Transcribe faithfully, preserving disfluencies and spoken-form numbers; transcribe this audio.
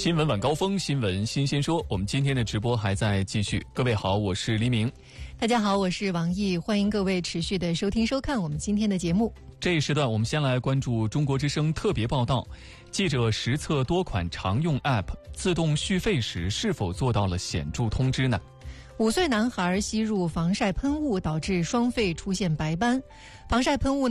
新闻晚高峰，新闻新鲜说，我们今天的直播还在继续。各位好，我是黎明。 大家好，我是王毅，欢迎各位持续的收听收看我们今天的节目。 这一时段我们先来关注中国之声特别报道，记者实测多款常用 App 自动续费时是否做到了显著通知呢？ 五岁男孩吸入防晒喷雾导致双肺出现白斑，防晒喷雾